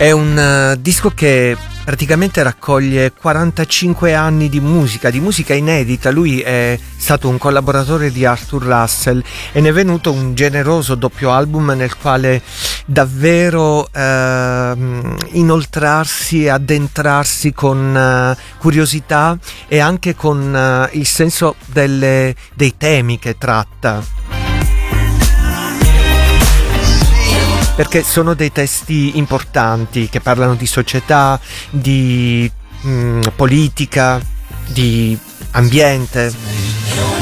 È un disco che praticamente raccoglie 45 anni di musica inedita. Lui è stato un collaboratore di Arthur Russell e ne è venuto un generoso doppio album nel quale davvero inoltrarsi e addentrarsi con curiosità e anche con il senso dei temi che tratta. Perché sono dei testi importanti che parlano di società, di politica, di ambiente.